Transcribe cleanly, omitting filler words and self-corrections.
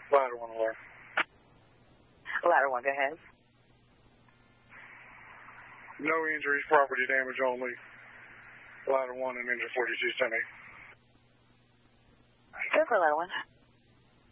Ladder 1 alarm. Ladder 1, go ahead. No injuries, property damage only. Ladder 1 and engine 42, 10-8. Go for Ladder 1.